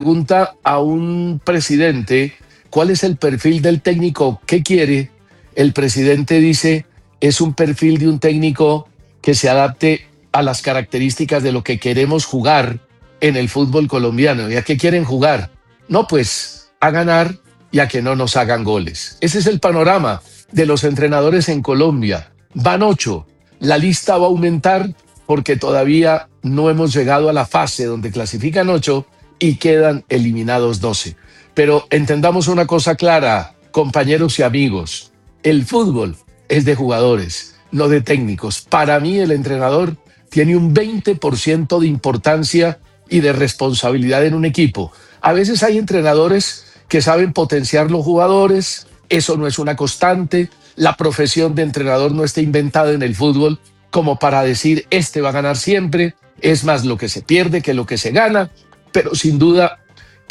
pregunta a un presidente cuál es el perfil del técnico que quiere, el presidente dice, es un perfil de un técnico que se adapte a las características de lo que queremos jugar en el fútbol colombiano. ¿Y a qué quieren jugar? No, pues a ganar y a que no nos hagan goles. Ese es el panorama de los entrenadores en Colombia. Van 8. La lista va a aumentar porque todavía no hemos llegado a la fase donde clasifican 8 y quedan eliminados 12. Pero entendamos una cosa clara, compañeros y amigos. El fútbol es de jugadores, no de técnicos. Para mí el entrenador tiene un 20% de importancia y de responsabilidad en un equipo. A veces hay entrenadores que saben potenciar los jugadores, eso no es una constante. La profesión de entrenador no está inventada en el fútbol como para decir este va a ganar siempre, es más lo que se pierde que lo que se gana, pero sin duda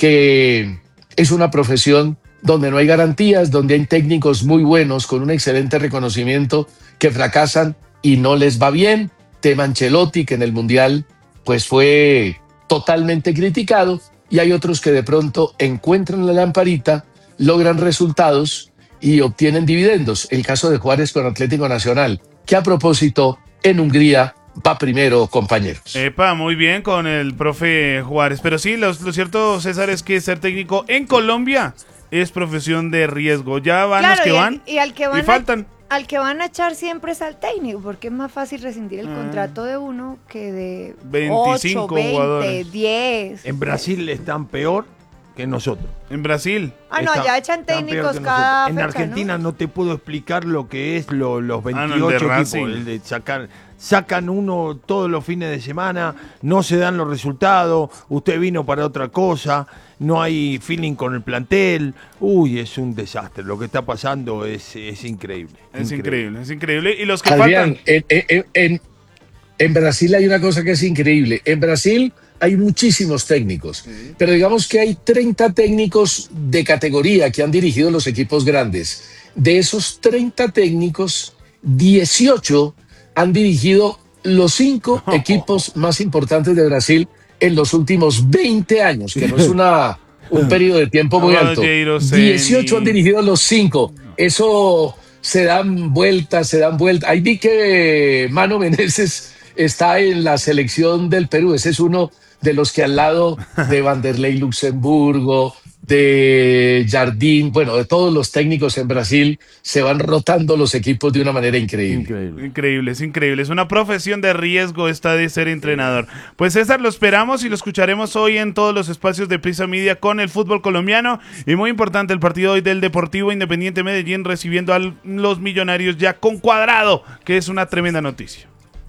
que es una profesión donde no hay garantías, donde hay técnicos muy buenos con un excelente reconocimiento que fracasan y no les va bien. Tema Ancelotti, que en el Mundial pues fue totalmente criticado, y hay otros que de pronto encuentran la lamparita, logran resultados y obtienen dividendos. El caso de Juárez con Atlético Nacional, que a propósito en Hungría va primero, compañeros. Epa, muy bien con el profe Juárez. Pero sí, lo cierto, César, es que ser técnico en Colombia es profesión de riesgo. Ya van los que van y faltan. Al que van a echar siempre es al técnico, porque es más fácil rescindir el contrato de uno que de 25 8, 20, jugadores. 10. En Brasil están peor que nosotros. En Brasil. No, allá echan técnicos cada fecha, en Argentina ¿no? te puedo explicar lo que es los 28 equipos. El de sacan uno todos los fines de semana, no se dan los resultados, usted vino para otra cosa, no hay feeling con el plantel. Uy, es un desastre. Lo que está pasando es increíble. Es increíble. Y los que Adrián, faltan. En Brasil hay una cosa que es increíble. En Brasil hay muchísimos técnicos, pero digamos que hay 30 técnicos de categoría que han dirigido los equipos grandes. De esos 30 técnicos, 18 han dirigido los 5 equipos más importantes de Brasil en los últimos 20 años, que no es un periodo de tiempo muy alto. 18 han dirigido los 5. Eso se dan vueltas. Ahí vi que Mano Menezes está en la selección del Perú. Ese es uno de los que al lado de Vanderlei Luxemburgo, de Jardim, bueno, de todos los técnicos en Brasil, se van rotando los equipos de una manera increíble. Increíble. Es una profesión de riesgo esta de ser entrenador. Pues César, lo esperamos y lo escucharemos hoy en todos los espacios de Prisa Media con el fútbol colombiano. Y muy importante el partido hoy del Deportivo Independiente Medellín recibiendo a los Millonarios ya con Cuadrado, que es una tremenda noticia.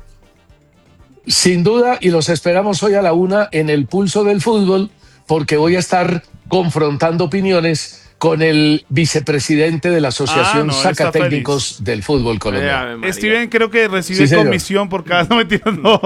Sin duda, y los esperamos hoy a la 1 en el Pulso del Fútbol, porque voy a estar confrontando opiniones con el vicepresidente de la Asociación Sacatécnicos del Fútbol colombiano. Steven creo que recibe comisión por cada... No, mentira, no.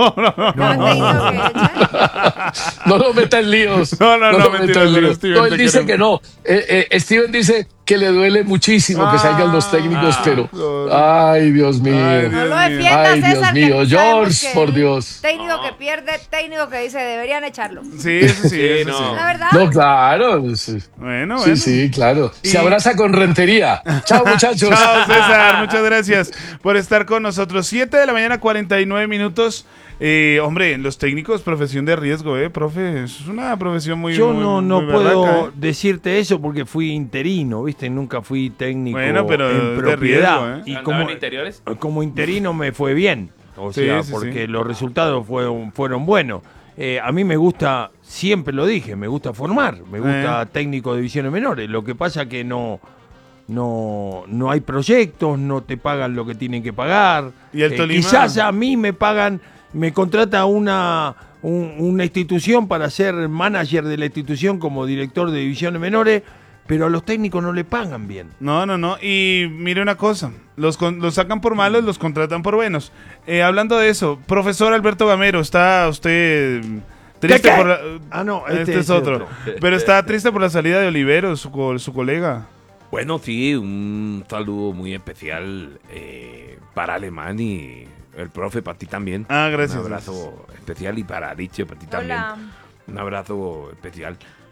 No lo meta en líos. No, mentira. Él dice que no. Steven dice que le duele muchísimo que salgan los técnicos, pero... Ay, Dios mío. No lo defiendas, César. Dios mío, George, por Dios. Técnico que pierde, técnico que dice deberían echarlo. Sí. La verdad. No, claro. Bueno. Sí, claro. Se abraza con rentería. Chao, muchachos. Chao, César. Muchas gracias por estar con nosotros. 7 de la mañana, 49 minutos. Hombre, los técnicos, profesión de riesgo, profe, es una profesión muy... Yo no muy puedo barraca, decirte eso porque fui interino, ¿viste? Nunca fui técnico pero en propiedad. De riesgo, Y como interino me fue bien, porque los resultados fueron buenos. A mí me gusta, siempre lo dije, me gusta formar, me gusta técnico de divisiones menores. Lo que pasa que no hay proyectos, no te pagan lo que tienen que pagar. ¿Y el Tolima? Quizás a mí me contrata una institución para ser manager de la institución como director de divisiones menores, pero a los técnicos no le pagan bien. No. Y mire una cosa, los sacan por malos, los contratan por buenos. Hablando de eso, profesor Alberto Gamero, ¿está usted triste por la... no, este es otro. Pero está triste por la salida de Oliveros, su colega. Bueno, sí, un saludo muy especial para Alemán y el profe, para ti también. Gracias. Un abrazo especial y para Dicho, para ti también. Hola. Un abrazo especial.